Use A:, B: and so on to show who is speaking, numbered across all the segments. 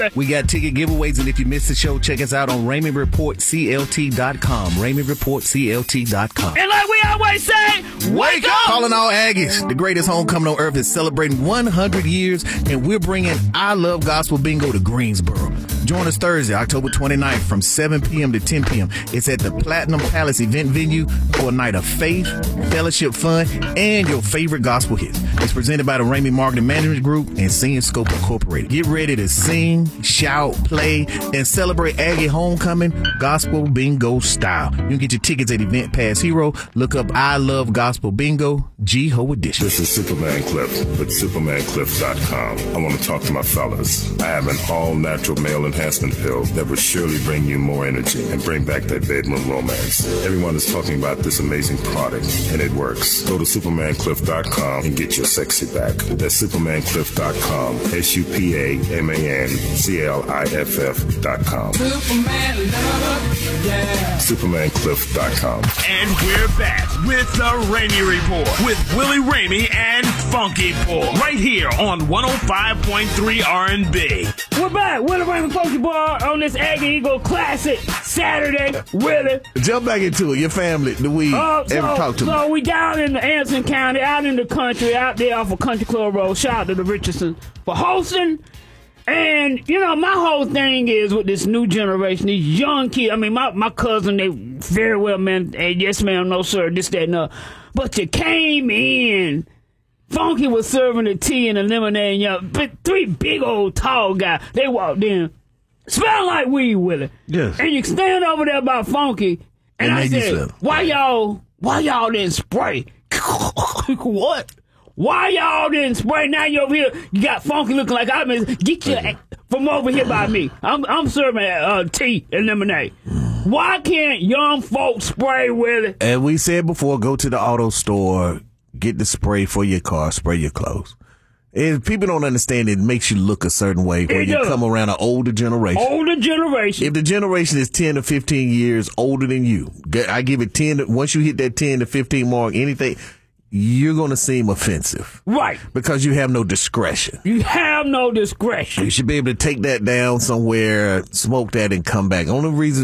A: We got ticket giveaways, and if you missed the show, check us out on RaymondReportCLT.com. RaymondReportCLT.com.
B: And like we always say, wake up!
A: Calling all Aggies. The greatest homecoming on earth is celebrating 100 years, and we're bringing I Love Gospel Bingo to Greensboro. Join us Thursday, October 29th from 7 p.m. to 10 p.m. It's at the Platinum Palace event venue for a night of faith, fellowship, fun, and your favorite gospel hits. It's presented by the Ramey Marketing Management Group and Singing Scope Incorporated. Get ready to sing, shout, play, and celebrate Aggie homecoming gospel bingo style. You can get your tickets at Event Pass Hero. Look up I Love Gospel Bingo, G-Ho Edition.
C: This is Superman Cliff with SupermanCliff.com. I want to talk to my fellas. I have an all-natural male enhancement pill that will surely bring you more energy and bring back that bedroom romance. Everyone is talking about this amazing product, and it works. Go to SupermanCliff.com and get your sexy back. That's SupermanCliff.com. SupermanCliff.com.
B: Superman love, yeah.
C: SupermanCliff.com.
D: And we're back with the Ramey Report with Willie Ramey and Funky Paul right here on 105.3 R&B.
B: We're back. Willie Ramey, Funky Boy on this Aggie Eagle Classic Saturday. Willie.
A: Jump back into it. Your family, the weed. Talk to me.
B: So we down in the Anderson County, out in the country, out there off of Country Club Road. Shout out to the Richardson for hosting. And, you know, my whole thing is with this new generation, these young kids. I mean, my cousin, they very well, man, hey, yes, ma'am, no, sir, this, that, and that. But you came in, Funky was serving the tea and the lemonade, and three big old tall guys. They walked in, smell like weed, Willie.
A: Yes.
B: And you stand over there by Funky, and I said, why y'all didn't spray? What? Why y'all didn't spray? Now you over here, you got Funky looking like I mean, get your from over here by me. I'm serving tea and lemonade. Why can't young folks spray with it?
A: And we said before, go to the auto store, get the spray for your car, spray your clothes. And people don't understand it makes you look a certain way when you come around an older generation.
B: Older generation.
A: If the generation is 10 to 15 years older than you, I give it 10. Once you hit that 10 to 15 mark, anything, you're going to seem offensive.
B: Right.
A: Because you have no discretion.
B: You have no discretion.
A: You should be able to take that down somewhere, smoke that, and come back.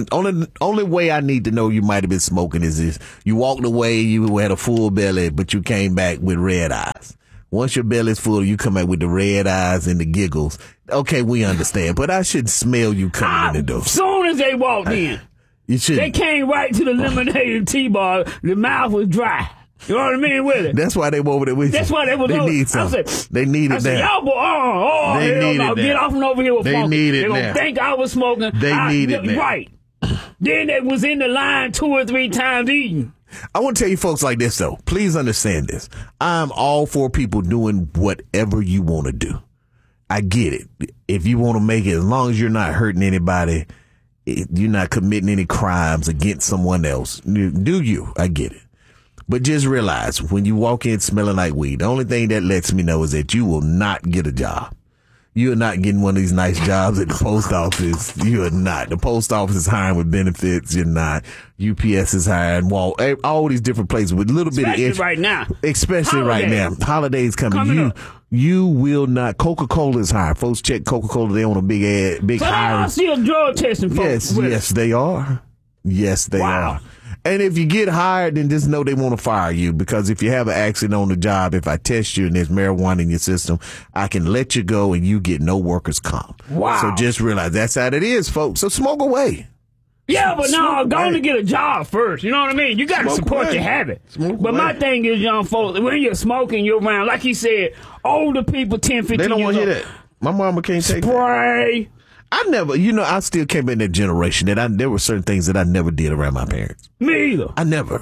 A: Only way I need to know you might have been smoking is this. You walked away, you had a full belly, but you came back with red eyes. Once your belly's full, you come back with the red eyes and the giggles. Okay, we understand. But I should smell you coming in the door.
B: As soon as they walked in, they came right to the lemonade and tea bar. The mouth was dry. You know what I mean with it?
A: That's why they were over there with you.
B: That's why they were
A: They need something. They need it now.
B: Y'all boy,
A: they need it
B: get off and over here with
A: They
B: Funky.
A: need it
B: They gonna
A: now.
B: think I was smoking.
A: They need it now.
B: Right. Then they was in the line 2 or 3 times eating.
A: I want to tell you folks like this, though. Please understand this. I'm all for people doing whatever you want to do. I get it. If you want to make it, as long as you're not hurting anybody, you're not committing any crimes against someone else. Do you? I get it. But just realize when you walk in smelling like weed, the only thing that lets me know is that you will not get a job. You are not getting one of these nice jobs at the post office. You are not. The post office is hiring with benefits. You're not. UPS is hiring. All these different places with a little bit of
B: Especially right now.
A: Especially right now. Holidays coming. You will not. Coca-Cola is hiring. Folks check Coca-Cola. They on a big hiring.
B: But I'm still drug testing folks.
A: Yes, they are. Yes, they are. And if you get hired, then just know they want to fire you, because if you have an accident on the job, if I test you and there's marijuana in your system, I can let you go and you get no workers' comp.
B: Wow.
A: So just realize that's how it is, folks. So smoke away.
B: Yeah, but no, go to get a job first. You know what I mean? You got to support your habit. But my thing is, young folks, when you're smoking, you're around, like he said, older people, 10, 15 years old.
A: They don't want to hear that. My mama can't take that.
B: Spray.
A: I never, I still came in that generation that there were certain things that I never did around my parents.
B: Me either.
A: I never.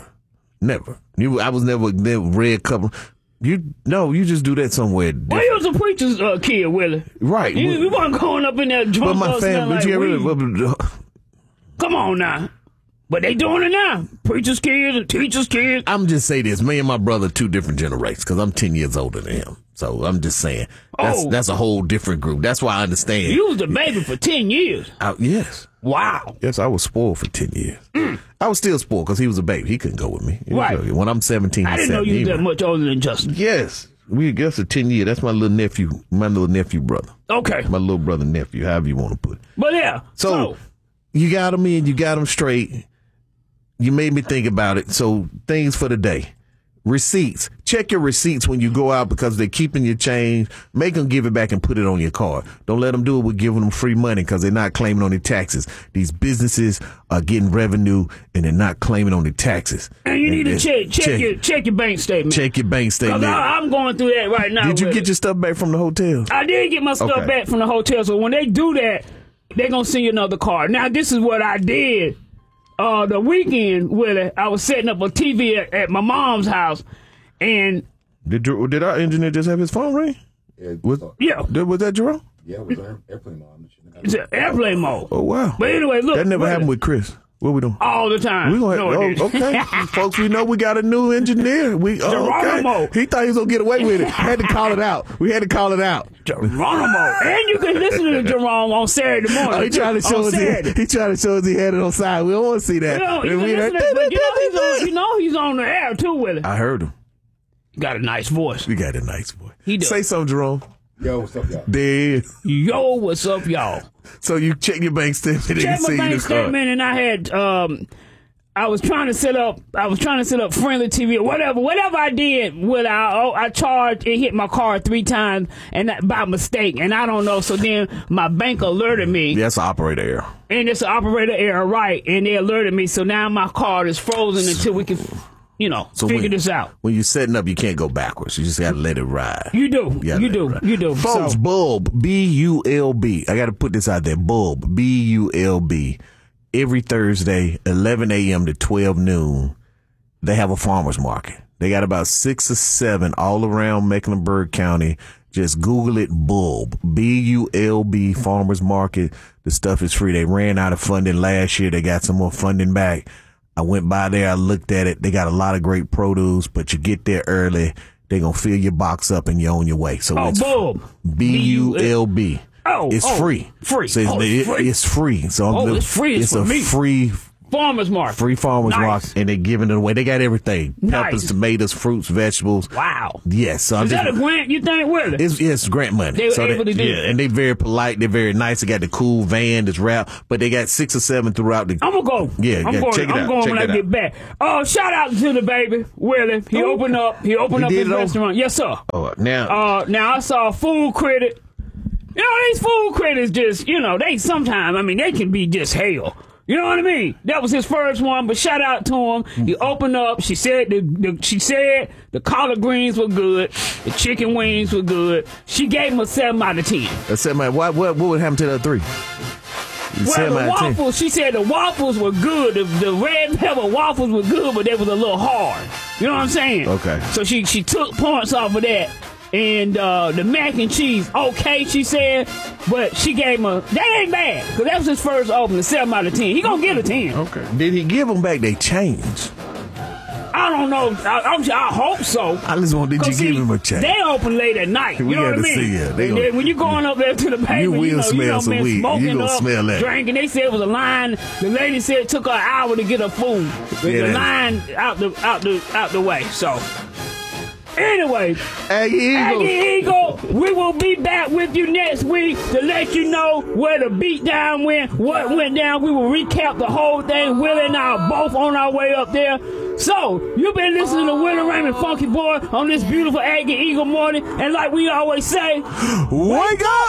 A: I was never red couple. You just do that somewhere.
B: Well, you was a preacher's kid, Willie.
A: Right.
B: You weren't going up in there drunk.
A: But my family,
B: come on now. But they doing it now. Preacher's kids and teacher's kids.
A: I'm just saying this. Me and my brother, 2 different generations, because I'm 10 years older than him. So I'm just saying. That's a whole different group. That's why I understand.
B: You was a baby for 10 years.
A: Yes.
B: Wow.
A: Yes, I was spoiled for 10 years. I was still spoiled because he was a baby. He couldn't go with me.
B: Right.
A: When I'm 17,
B: I didn't know you was that much older than Justin.
A: Yes. We guess a 10 year. That's my little nephew brother.
B: Okay.
A: My little brother nephew, however you want to put it.
B: But yeah.
A: So you got them in, you got them straight. You made me think about it. So things for the day. Receipts. Check your receipts when you go out because they're keeping your change. Make them give it back and put it on your card. Don't let them do it with giving them free money because they're not claiming on their taxes. These businesses are getting revenue and they're not claiming on their taxes.
B: And you need to check your bank statement.
A: Check your bank statement.
B: Because I'm going through that right now.
A: Did you get your stuff back from the hotel?
B: I did get my stuff back from the hotel. So when they do that, they're going to send you another card. Now, this is what I did. The weekend, Willie, I was setting up a TV at my mom's house, and
A: did our engineer just have his phone ring? Was that Jerome?
E: Yeah, it was airplane mode.
B: It's airplane mode.
A: Oh wow!
B: But anyway, look,
A: that never happened with Chris. What we doing?
B: All the time.
A: We gonna okay, folks. We know we got a new engineer.
B: Geronimo.
A: He thought he was gonna get away with it. Had to call it out. We had to call it out.
B: Geronimo. And you can listen to Jerome on Saturday morning.
A: Oh, he trying to show us. He trying to show us he had it on side. We don't want to see that.
B: He's on the air too with it.
A: I heard him.
B: Got a nice voice.
A: We got a nice voice.
B: He does.
A: Say something, Jerome.
E: Yo, what's up, y'all?
A: There.
B: Yo, what's up, y'all?
A: So you check your bank statement.
B: Check my bank statement, and I had I was trying to set up friendly TV or whatever I did. I charged and hit my card 3 times and by mistake, and I don't know. So then my bank alerted me.
A: That's an operator error.
B: And it's an operator error, right? And they alerted me. So now my card is frozen until we can, figure this out.
A: When you're setting up, you can't go backwards. You just got to let it ride.
B: You do. You do.
A: Folks, Bulb, B-U-L-B. I got to put this out there. Bulb, B-U-L-B. Every Thursday, 11 a.m. to 12 noon, they have a farmer's market. They got about 6 or 7 all around Mecklenburg County. Just Google it, Bulb, B-U-L-B, farmer's market. The stuff is free. They ran out of funding last year. They got some more funding back. I went by there. I looked at it. They got a lot of great produce, but you get there early. They're going to fill your box up and you're on your way. So it's
B: Bulb.
A: B-U-L-B. It's free.
B: Free.
A: So it's free. So
B: it's free. It's
A: a
B: for me.
A: Free
B: farmer's market.
A: Free farmer's market, and they're giving it away. They got everything: peppers, tomatoes, fruits, vegetables.
B: Wow.
A: Yes. So
B: is that a grant? You think, Willie?
A: It's grant money.
B: They were able to do it.
A: And they're very polite. They're very nice. They got the cool van that's wrapped, but they got 6 or 7 throughout the.
B: I'm gonna go.
A: Yeah,
B: I'm going.
A: Check it out.
B: I'm going when I get back. Shout out to the baby Willie. He opened up his restaurant. Yes, sir.
A: Oh, now
B: I saw Food Critic. These food critics just, they sometimes, they can be just hell. You know what I mean? That was his first one, but shout out to him. He opened up. She said the collard greens were good. The chicken wings were good. She gave him a 7 out of 10.
A: A 7. What would happen to the 3?
B: Well, the waffles, she said the waffles were good. The red pepper waffles were good, but they was a little hard. You know what I'm saying?
A: Okay.
B: So she took points off of that. And the mac and cheese, okay, she said, but she gave him that ain't bad, because that was his first opening, 7 out of 10. He gonna get a 10.
A: Okay. Did he give them back their change?
B: I don't know. I hope so.
A: Did you give him a change?
B: They open late at night. You know what I mean? And then when you're going up there to the pavement,
A: you will smell some weed.
B: Smoking
A: up, smell that.
B: Drinking. They said it was a line. The lady said it took her an hour to get her food. The line out the way. So. Anyway,
A: Aggie
B: Eagle, we will be back with you next week to let you know where the beatdown went, what went down. We will recap the whole thing. Willie and I are both on our way up there. So, you've been listening to Willie Raymond Funky Boy on this beautiful Aggie Eagle morning. And like we always say,
A: wake up!